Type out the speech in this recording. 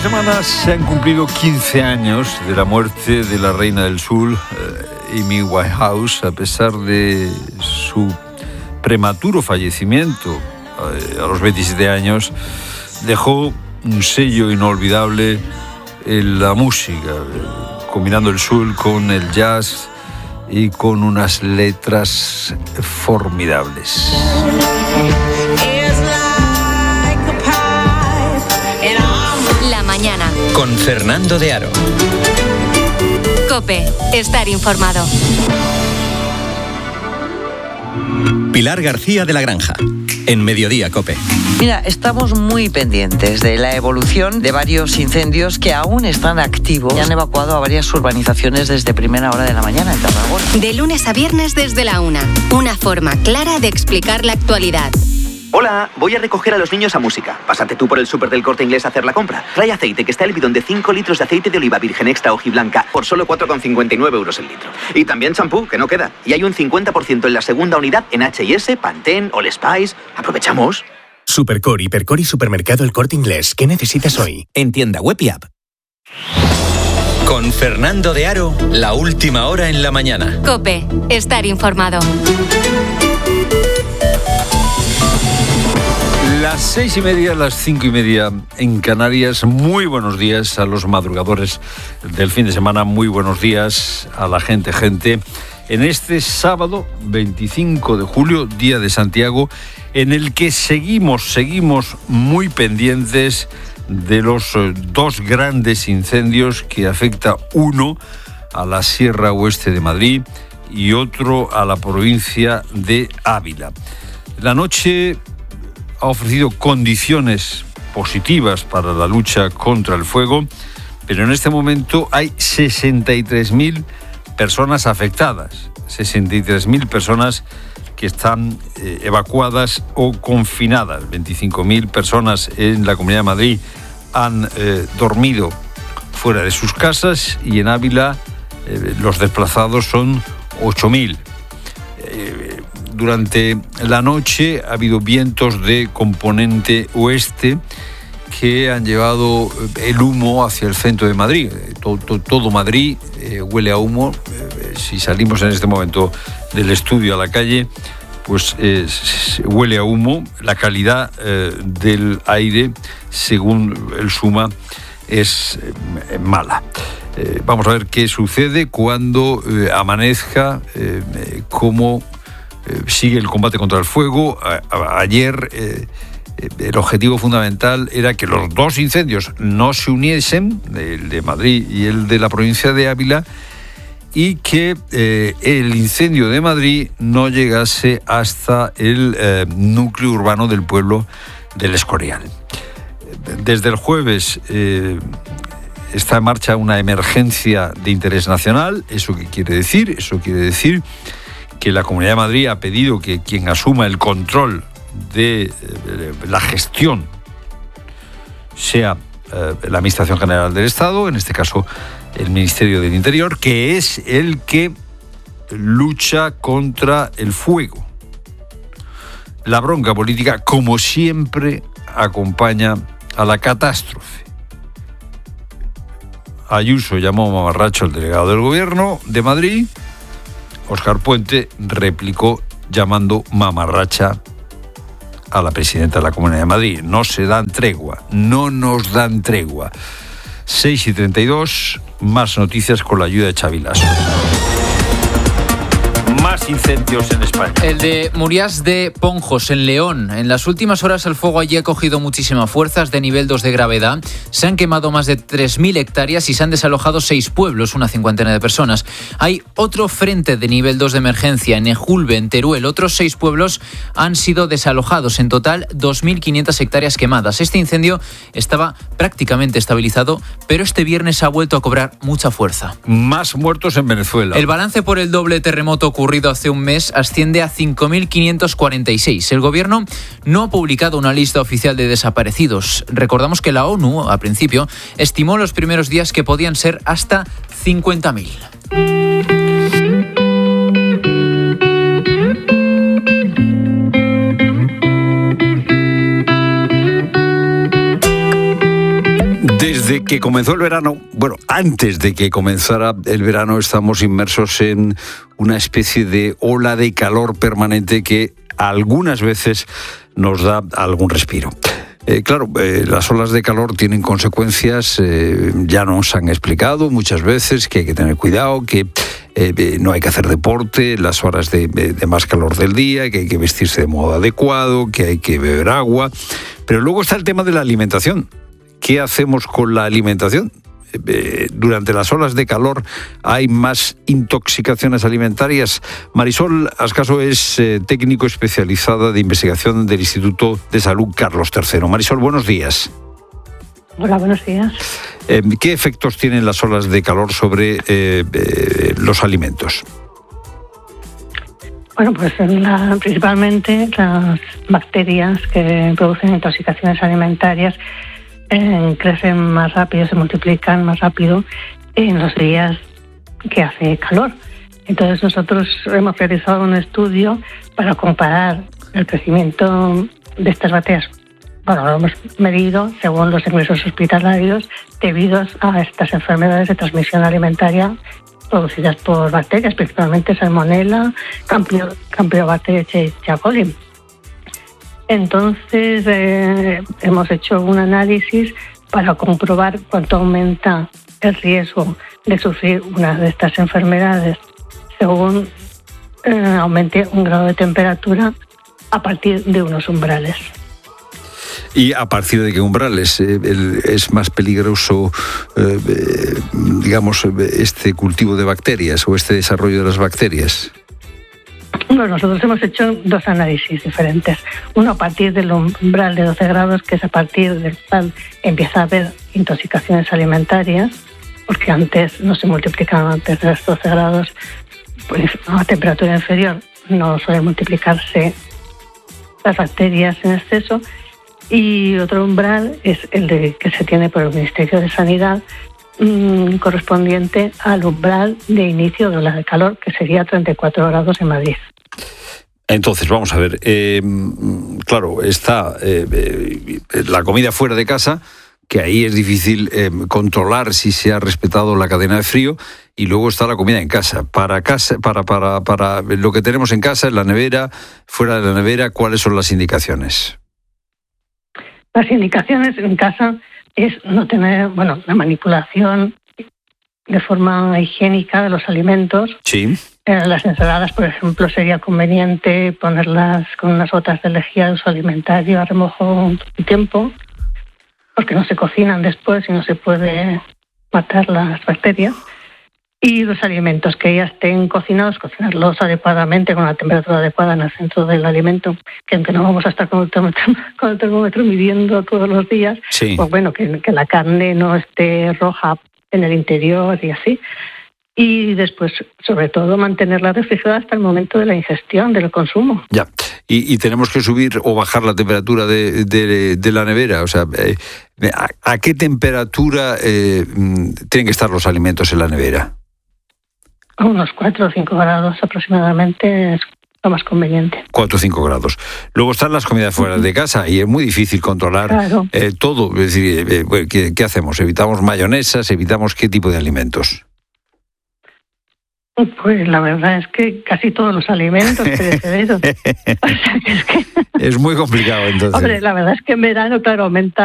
Esta semana se han cumplido 15 años de la muerte de la reina del sur, Amy Winehouse. A pesar de su prematuro fallecimiento a los 27 años, dejó un sello inolvidable en la música, combinando el soul con el jazz y con unas letras formidables. La mañana. Con Fernando de Aro. COPE. Estar informado. Pilar García de la Granja. En Mediodía COPE. Mira, estamos muy pendientes de la evolución de varios incendios que aún están activos y han evacuado a varias urbanizaciones desde primera hora de la mañana en Tarragona. De lunes a viernes desde la 1. Una forma clara de explicar la actualidad. Hola, voy a recoger a los niños a música. Pásate tú por el súper del Corte Inglés a hacer la compra. Trae aceite, que está el bidón de 5 litros de aceite de oliva virgen extra hojiblanca por solo 4,59 euros el litro. Y también champú, que no queda. Y hay un 50% en la segunda unidad en H&S, Pantene, All Spice. ¡Aprovechamos! Supercore, Hipercore y Supermercado El Corte Inglés. ¿Qué necesitas hoy? En tienda web y app. Con Fernando de Aro, la última hora en la mañana. COPE. Estar informado. Las 6:30, las 5:30 en Canarias. Muy buenos días a los madrugadores del fin de semana. Muy buenos días a la gente. En este sábado 25 de julio, Día de Santiago, en el que seguimos muy pendientes de los dos grandes incendios que afecta uno a la Sierra Oeste de Madrid y otro a la provincia de Ávila. La noche ha ofrecido condiciones positivas para la lucha contra el fuego, pero en este momento hay 63.000 personas afectadas, 63.000 personas que están evacuadas o confinadas. 25.000 personas en la Comunidad de Madrid han dormido fuera de sus casas y en Ávila los desplazados son 8.000. Durante la noche ha habido vientos de componente oeste que han llevado el humo hacia el centro de Madrid. Todo Madrid huele a humo. Si salimos en este momento del estudio a la calle, pues huele a humo. La calidad del aire, según el SUMA, es mala. Vamos a ver qué sucede cuando amanezca, cómo sigue el combate contra el fuego. Ayer el objetivo fundamental era que los dos incendios no se uniesen, el de Madrid y el de la provincia de Ávila, y que el incendio de Madrid no llegase hasta el núcleo urbano del pueblo del Escorial. Desde el jueves está en marcha una emergencia de interés nacional. ¿Eso qué quiere decir? Eso quiere decir que la Comunidad de Madrid ha pedido que quien asuma el control de la gestión sea la Administración General del Estado, en este caso el Ministerio del Interior, que es el que lucha contra el fuego. La bronca política, como siempre, acompaña a la catástrofe. Ayuso llamó mamarracho al delegado del Gobierno de Madrid. Óscar Puente replicó llamando mamarracha a la presidenta de la Comunidad de Madrid. No se dan tregua, no nos dan tregua. 6:32, más noticias con la ayuda de Xavi Lasso. Más incendios en España. El de Murias de Ponjos, en León. En las últimas horas el fuego allí ha cogido muchísimas fuerzas de nivel 2 de gravedad. Se han quemado más de 3.000 hectáreas y se han desalojado 6 pueblos, una cincuentena de personas. Hay otro frente de nivel 2 de emergencia en Ejulbe, en Teruel. Otros 6 pueblos han sido desalojados. En total, 2.500 hectáreas quemadas. Este incendio estaba prácticamente estabilizado, pero este viernes ha vuelto a cobrar mucha fuerza. Más muertos en Venezuela. El balance por el doble terremoto ocurrido hace un mes asciende a 5.546. El gobierno no ha publicado una lista oficial de desaparecidos. Recordamos que la ONU, al principio, estimó los primeros días que podían ser hasta 50.000. Desde que comenzó el verano, bueno, antes de que comenzara el verano, estamos inmersos en una especie de ola de calor permanente que algunas veces nos da algún respiro. Claro, las olas de calor tienen consecuencias, ya nos han explicado muchas veces que hay que tener cuidado, que no hay que hacer deporte en las horas de más calor del día, que hay que vestirse de modo adecuado, que hay que beber agua. Pero luego está el tema de la alimentación. ¿Qué hacemos con la alimentación? Durante las olas de calor hay más intoxicaciones alimentarias. Marisol Ascaso es técnico especializada de investigación del Instituto de Salud Carlos III. Marisol, buenos días. Hola, buenos días. ¿Qué efectos tienen las olas de calor sobre los alimentos? Bueno, pues principalmente las bacterias que producen intoxicaciones alimentarias crecen más rápido, se multiplican más rápido en los días que hace calor. Entonces nosotros hemos realizado un estudio para comparar el crecimiento de estas bacterias. Bueno, lo hemos medido según los ingresos hospitalarios debido a estas enfermedades de transmisión alimentaria producidas por bacterias, principalmente Salmonella, Campylobacter Escherichia coli. Entonces, hemos hecho un análisis para comprobar cuánto aumenta el riesgo de sufrir una de estas enfermedades según aumente un grado de temperatura a partir de unos umbrales. ¿Y a partir de qué umbrales es más peligroso, digamos, este cultivo de bacterias o este desarrollo de las bacterias? Bueno, nosotros hemos hecho dos análisis diferentes. Uno a partir del umbral de 12 grados, que es a partir del cual empieza a haber intoxicaciones alimentarias, porque antes no se multiplicaban antes de los 12 grados, pues a temperatura inferior no suelen multiplicarse las bacterias en exceso. Y otro umbral es el que se tiene por el Ministerio de Sanidad, correspondiente al umbral de inicio de ola de calor, que sería 34 grados en Madrid. Entonces, vamos a ver, claro, está la comida fuera de casa, que ahí es difícil controlar si se ha respetado la cadena de frío, y luego está la comida en casa. Para lo que tenemos en casa, en la nevera, fuera de la nevera, ¿cuáles son las indicaciones? Las indicaciones en casa es no tener, la manipulación de forma higiénica de los alimentos. Sí. Las ensaladas, por ejemplo, sería conveniente ponerlas con unas gotas de lejía de uso alimentario a remojo un tiempo, porque no se cocinan después y no se puede matar las bacterias. Y los alimentos que ya estén cocinados, cocinarlos adecuadamente con la temperatura adecuada en el centro del alimento, que aunque no vamos a estar con el termómetro midiendo todos los días, sí. Pues bueno, que la carne no esté roja en el interior y así. Y después, sobre todo, mantenerla refrigerada hasta el momento de la ingestión, del consumo. Ya, y tenemos que subir o bajar la temperatura de la nevera. O sea, ¿a qué temperatura tienen que estar los alimentos en la nevera? A unos 4 o 5 grados aproximadamente es lo más conveniente. 4 o 5 grados. Luego están las comidas fuera de casa y es muy difícil controlar todo. Es decir, ¿qué hacemos? ¿Evitamos mayonesas? ¿Evitamos qué tipo de alimentos? Pues la verdad es que casi todos los alimentos perecederos. O sea, es muy complicado entonces. Hombre, la verdad es que en verano, claro, aumenta